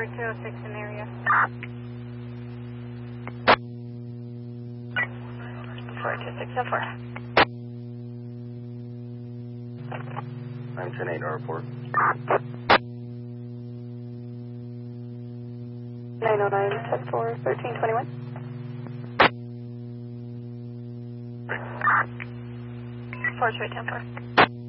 206 in the area. 426 so far. I'm 10-8, no report. 909, 10-4, 1321. 428, 10-4.